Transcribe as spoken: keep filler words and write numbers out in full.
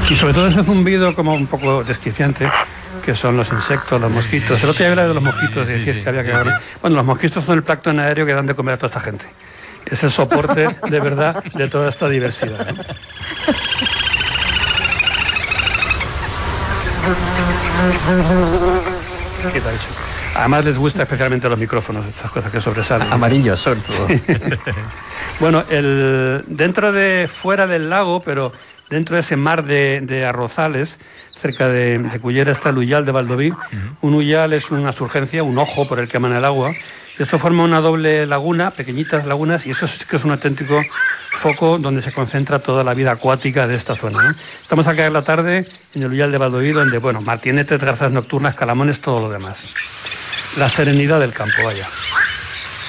Y sobre todo ese zumbido como un poco desquiciante, que son los insectos, los mosquitos. El otro día hablaba de los mosquitos, y Sí, decías sí, que había que sí, hablar. sí. Bueno, los mosquitos son el plancton aéreo que dan de comer a toda esta gente. Es el soporte, de verdad, de toda esta diversidad, ¿no? ¿Qué te ha dicho? Además les gusta especialmente los micrófonos, estas cosas que sobresalen. Amarillos, sobre todo. Bueno, el, dentro de, fuera del lago, pero dentro de ese mar de, de arrozales, cerca de, de Cullera está el Uyal de Valdoví. Uh-huh. Un uyal es una surgencia, un ojo por el que emana el agua. Esto forma una doble laguna, pequeñitas lagunas, y eso sí que es un auténtico foco donde se concentra toda la vida acuática de esta zona, ¿no? Estamos acá en la tarde en el Uyal de Valdoví, donde, bueno, martinetes, garzas nocturnas, calamones, todo lo demás. La serenidad del campo, vaya.